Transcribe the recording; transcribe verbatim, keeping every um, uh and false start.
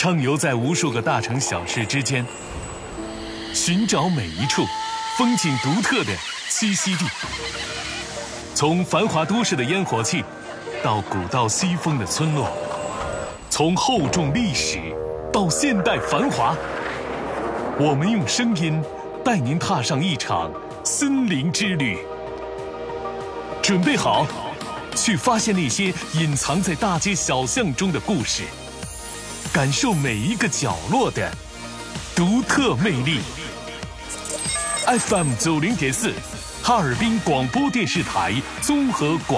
畅游在无数个大城小事之间，寻找每一处风景独特的栖息地。从繁华都市的烟火气，到古道西风的村落，从厚重历史到现代繁华，我们用声音带您踏上一场森林之旅。准备好，去发现那些隐藏在大街小巷中的故事，感受每一个角落的独特魅力。F M 九零点四，哈尔滨广播电视台综合广。